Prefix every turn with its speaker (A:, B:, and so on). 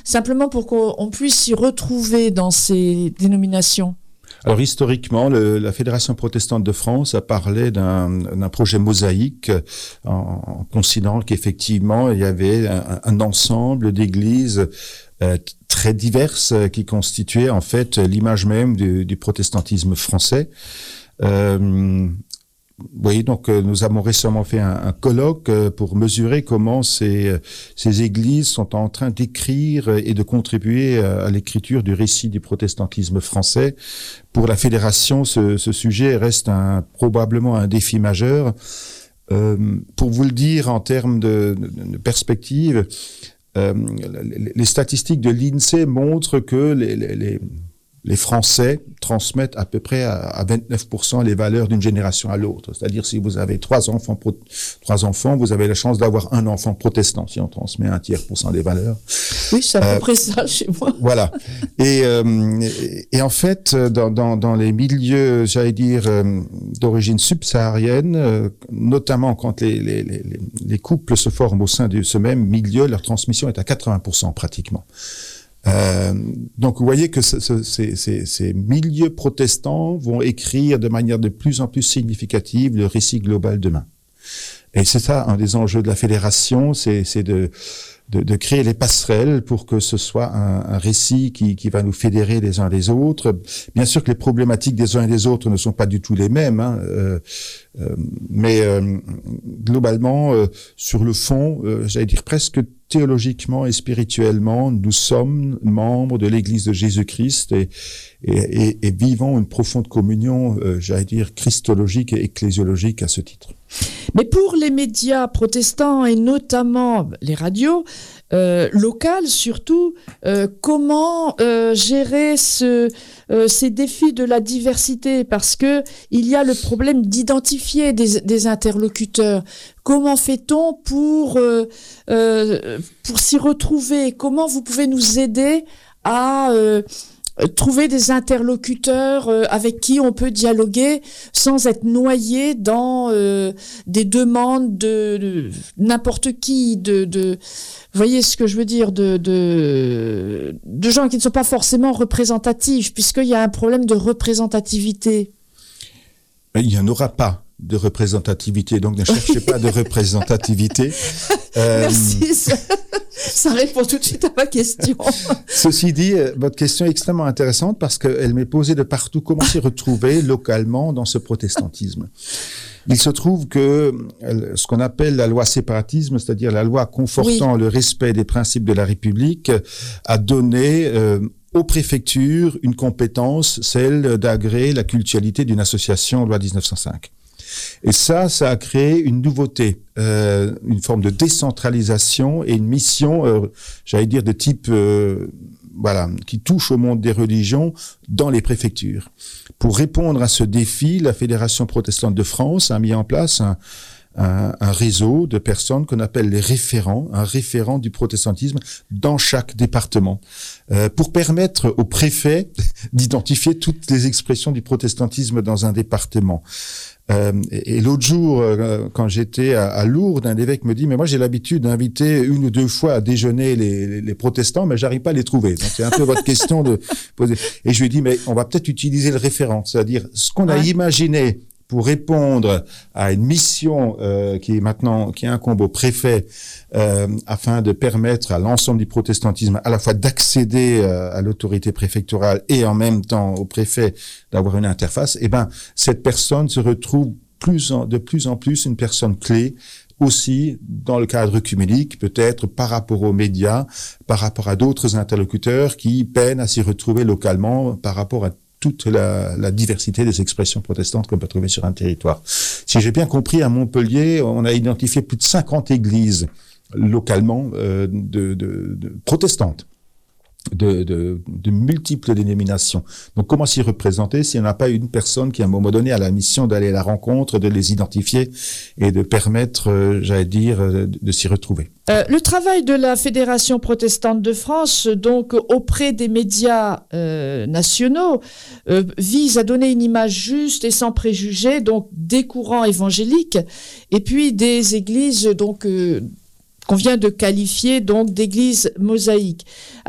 A: simplement pour qu'on puisse s'y retrouver dans ces dénominations?
B: Alors historiquement, la Fédération protestante de France a parlé d'un projet mosaïque en considérant qu'effectivement il y avait un ensemble d'églises très diverses qui constituaient en fait l'image même du protestantisme français. Oui, donc nous avons récemment fait un colloque pour mesurer comment ces églises sont en train d'écrire et de contribuer à l'écriture du récit du protestantisme français. Pour la fédération, ce sujet reste probablement un défi majeur. Pour vous le dire en termes de perspective, les statistiques de l'INSEE montrent que les Français transmettent à peu près à 29% les valeurs d'une génération à l'autre. C'est-à-dire, si vous avez trois enfants, vous avez la chance d'avoir un enfant protestant, si on transmet 1/3% des valeurs.
A: Oui, c'est à peu près ça chez moi.
B: Voilà. Et en fait, dans les milieux, j'allais dire, d'origine subsaharienne, notamment quand les couples se forment au sein de ce même milieu, leur transmission est à 80% pratiquement. Donc vous voyez que ces milieux protestants vont écrire de manière de plus en plus significative le récit global demain. Et c'est ça un des enjeux de la fédération, c'est de créer les passerelles pour que ce soit un récit qui va nous fédérer les uns les autres. Bien sûr que les problématiques des uns et des autres ne sont pas du tout les mêmes, hein, mais globalement, sur le fond, j'allais dire presque théologiquement et spirituellement, nous sommes membres de l'Église de Jésus-Christ et vivons une profonde communion, j'allais dire, christologique et ecclésiologique à ce titre.
A: Mais pour les médias protestants et notamment les radios locales surtout, comment gérer ces défis de la diversité? Parce que il y a le problème d'identifier des interlocuteurs. Comment fait-on pour s'y retrouver? Comment vous pouvez nous aider à trouver des interlocuteurs avec qui on peut dialoguer sans être noyé dans des demandes de n'importe qui, vous voyez ce que je veux dire, de gens qui ne sont pas forcément représentatifs, puisqu'il y a un problème de représentativité.
B: Il n'y en aura pas de représentativité, donc ne cherchez pas de représentativité.
A: Merci, ça répond tout de suite à ma question.
B: Ceci dit, votre question est extrêmement intéressante parce qu'elle m'est posée de partout. Comment s'y retrouver localement dans ce protestantisme? Il se trouve que ce qu'on appelle la loi séparatisme, c'est-à-dire la loi confortant le respect des principes de la République, a donné aux préfectures une compétence, celle d'agréer la cultualité d'une association, loi 1905. Et ça a créé une nouveauté, une forme de décentralisation et une mission, j'allais dire, de type, qui touche au monde des religions dans les préfectures. Pour répondre à ce défi, la Fédération protestante de France a mis en place un réseau de personnes qu'on appelle les référents, un référent du protestantisme dans chaque département, pour permettre aux préfets d'identifier toutes les expressions du protestantisme dans un département. Et l'autre jour, quand j'étais à Lourdes, un évêque me dit « Mais moi, j'ai l'habitude d'inviter 1 ou 2 fois à déjeuner les protestants, mais j'arrive pas à les trouver. » Donc, c'est un peu votre question de poser. Et je lui ai dit « Mais on va peut-être utiliser le référent, c'est-à-dire ce qu'on a imaginé pour répondre à une mission qui incombe au préfet afin de permettre à l'ensemble du protestantisme à la fois d'accéder à l'autorité préfectorale et en même temps au préfet d'avoir une interface, cette personne se retrouve de plus en plus une personne clé aussi dans le cadre œcuménique, peut-être par rapport aux médias, par rapport à d'autres interlocuteurs qui peinent à s'y retrouver localement par rapport à toute la diversité des expressions protestantes qu'on peut trouver sur un territoire. Si j'ai bien compris, à Montpellier, on a identifié plus de 50 églises localement de protestantes, de multiples dénominations. Donc comment s'y représenter s'il n'y en a pas une personne qui à un moment donné a la mission d'aller à la rencontre, de les identifier et de permettre, j'allais dire, de s'y retrouver.
A: Le travail de la Fédération protestante de France, donc auprès des médias nationaux, vise à donner une image juste et sans préjugés, donc des courants évangéliques, et puis des églises donc qu'on vient de qualifier donc d'églises mosaïques.